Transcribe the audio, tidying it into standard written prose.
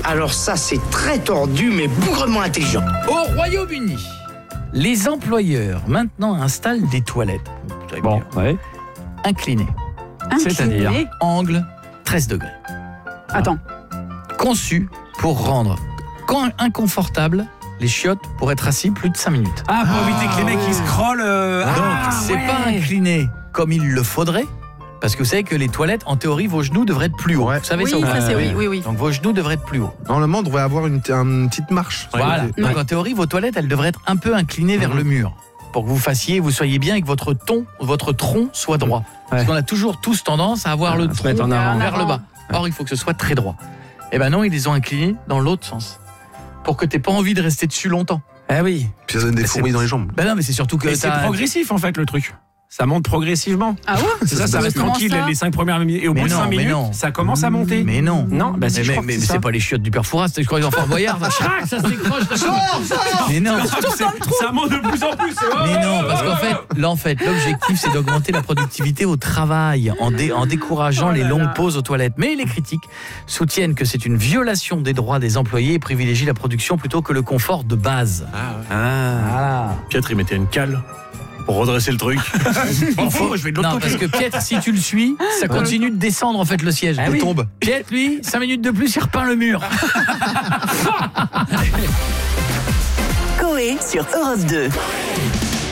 Alors ça, c'est très tordu, mais bougrement intelligent. Au Royaume-Uni, les employeurs maintenant installent des toilettes. Bon, ouais. Inclinées. C'est-à-dire Angle 13 degrés. Attends. Conçues pour rendre inconfortable les chiottes pour être assis plus de 5 minutes. Ah, pour éviter que les mecs ils scrollent. Donc, c'est pas incliné comme il le faudrait. Parce que vous savez que les toilettes, en théorie, vos genoux devraient être plus hauts. Ouais. Vous savez Oui, ça ou ça pas c'est oui. Donc vos genoux devraient être plus hauts. Normalement, on devrait avoir une petite marche. Voilà. Donc en théorie, vos toilettes, elles devraient être un peu inclinées vers le mur. Pour que vous soyez bien et que votre tronc soit droit. Parce qu'on a toujours tous tendance à avoir le se tronc mettre en avant. vers le bas. Or, il faut que ce soit très droit. Eh ben non, ils les ont inclinés dans l'autre sens. Pour que tu n'aies pas envie de rester dessus longtemps. Eh oui. Puis ça donne des fourmis dans les jambes. Ben non, mais c'est surtout que Et c'est progressif en fait le truc. Ça monte progressivement. Ah ouais. C'est ça reste Comment tranquille ça les 5 premières minutes. Et au bout de 5 minutes, ça commence à monter. Mais non. Non, bah si, je crois que mais c'est ça. c'est pas les chiottes du père Fouras, je crois qu'ils en font Boyard. Ça se décroche. Mais non. Ça monte de plus en plus. Mais non, parce qu'en fait, l'objectif, c'est d'augmenter la productivité au travail en décourageant les longues pauses aux toilettes. Mais les critiques soutiennent que c'est une violation des droits des employés et privilégient la production plutôt que le confort de base. Voilà. Piètre, il mettait une cale pour redresser le truc. Je vais de l'autre Non, côté. parce que Piètre, si tu le suis, ça continue de descendre en fait le siège. Il tombe. Piètre, lui, 5 minutes de plus, il repeint le mur. Coé sur Europe 2.